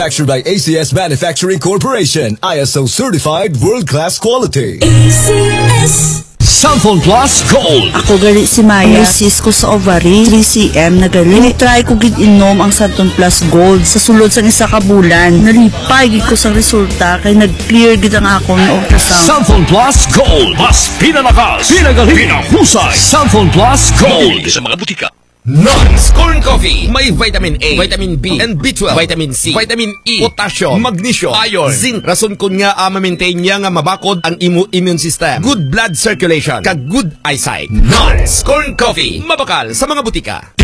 Manufactured by ACS Manufacturing Corporation, ISO certified world-class quality. ACS Samphon Plus Gold. Ako gali si Maya, sis ko sa ovary, 3cm na gali. Try ko gid inom ang Samphon Plus Gold sa sulod sang isa ka bulan. Nalipay gid ko sa resulta kay nag-clear gid ang akong ultrasound. Samphon Plus Gold. Mas pinalakas, pinagaling, pinahusay. Samphon Plus Gold. Sa mga butika. Nons Corn Coffee. May vitamin A, vitamin B, and B12, vitamin C, vitamin E, potassium, magnesium, iron, zinc. Rason kun nga ma-maintain niya nga mabakod ang immune system. Good blood circulation, kag good eyesight. Nons Corn Coffee. Mabakal sa mga butika.